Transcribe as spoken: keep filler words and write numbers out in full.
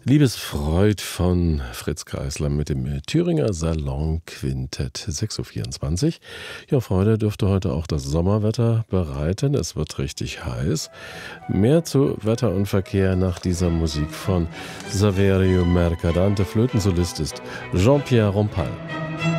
Liebesfreud von Fritz Kreisler mit dem Thüringer Salon-Quintett. sechs Uhr vierundzwanzig. Ja, Freude dürfte heute auch das Sommerwetter bereiten. Es wird richtig heiß. Mehr zu Wetter und Verkehr nach dieser Musik von Saverio Mercadante. Flötensolist ist Jean-Pierre Rampal.